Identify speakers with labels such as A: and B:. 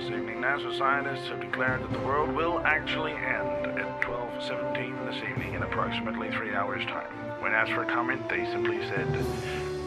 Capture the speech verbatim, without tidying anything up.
A: This evening, NASA scientists have declared that the world will actually end at twelve seventeen this evening in approximately three hours' time. When asked for comment, they simply said,